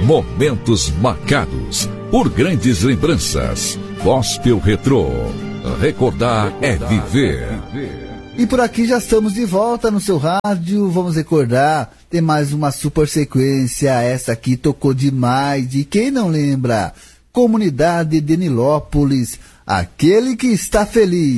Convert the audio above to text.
Momentos marcados por grandes lembranças. Gospel Retrô. Recordar é viver. E por aqui já estamos de volta no seu rádio. Vamos recordar, tem mais uma super sequência. Essa aqui tocou demais. E quem não lembra? Comunidade de Nilópolis, aquele que está feliz.